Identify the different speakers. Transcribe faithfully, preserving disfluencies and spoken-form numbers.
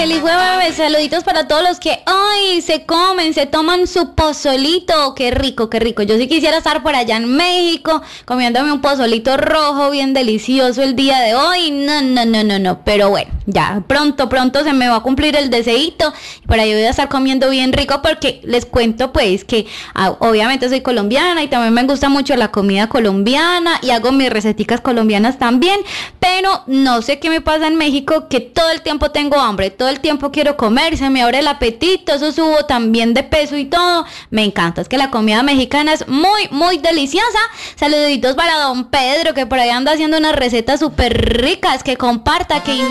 Speaker 1: feliz jueves. Saluditos para todos los que hoy se comen, se toman su pozolito. Qué rico, qué rico. Yo sí quisiera estar por allá en México comiéndome un pozolito rojo bien delicioso el día de hoy. No, no, no, no, no. Pero bueno, ya pronto, pronto se me va a cumplir el deseito. Y por ahí voy a estar comiendo bien rico porque les cuento pues que ah, obviamente soy colombiana y también me gusta mucho la comida colombiana y hago mis receticas colombianas también. Pero no sé qué me pasa en México que todo el tiempo tengo hambre, todo el tiempo quiero comer, se me abre el apetito, eso subo también de peso y todo. Me encanta, es que la comida mexicana es muy, muy deliciosa. Saluditos para don Pedro, que por ahí anda haciendo unas recetas súper ricas, que comparta, que